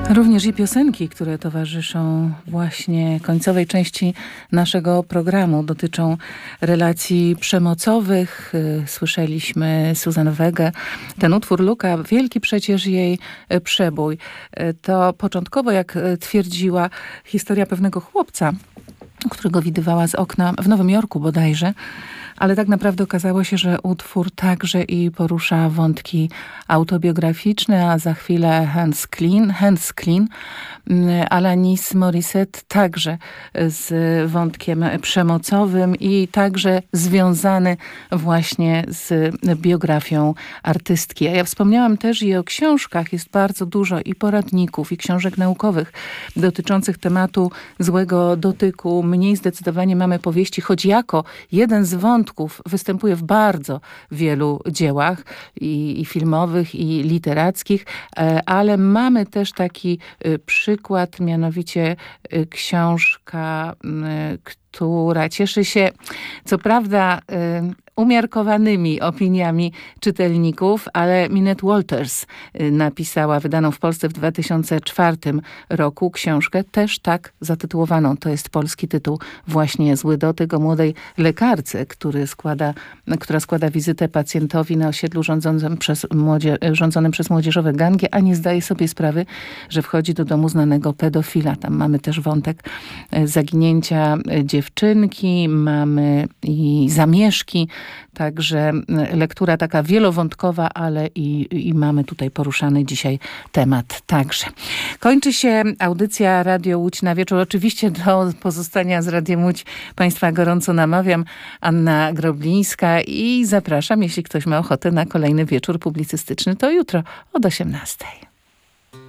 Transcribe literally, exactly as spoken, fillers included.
Również i piosenki, które towarzyszą właśnie końcowej części naszego programu, dotyczą relacji przemocowych. Słyszeliśmy Suzanne Wege. Ten utwór Luka, wielki przecież jej przebój. To początkowo, jak twierdziła, historia pewnego chłopca, którego widywała z okna w Nowym Jorku bodajże, ale tak naprawdę okazało się, że utwór także i porusza wątki autobiograficzne, a za chwilę Hands Clean, Hands Clean, Alanis Morissette także z wątkiem przemocowym i także związany właśnie z biografią artystki. A ja wspomniałam też i o książkach. Jest bardzo dużo i poradników, i książek naukowych dotyczących tematu złego dotyku. Mniej zdecydowanie mamy powieści, choć jako jeden z wątków występuje w bardzo wielu dziełach i, i filmowych, i literackich, ale mamy też taki przykład, mianowicie książka, która cieszy się co prawda umiarkowanymi opiniami czytelników, ale Minette Walters napisała, wydaną w Polsce w dwa tysiące czwartym roku, książkę też tak zatytułowaną. To jest polski tytuł, właśnie Zły dotyk, o młodej lekarce, który składa, która składa wizytę pacjentowi na osiedlu rządzonym przez, młodzie, rządzonym przez młodzieżowe gangi, a nie zdaje sobie sprawy, że wchodzi do domu znanego pedofila. Tam mamy też wątek zaginięcia dziewczynki, mamy i zamieszki. Także lektura taka wielowątkowa, ale i, i mamy tutaj poruszany dzisiaj temat także. Kończy się audycja Radio Łódź na wieczór. Oczywiście do pozostania z Radiem Łódź Państwa gorąco namawiam. Anna Groblińska i zapraszam, jeśli ktoś ma ochotę na kolejny wieczór publicystyczny, to jutro od osiemnastej.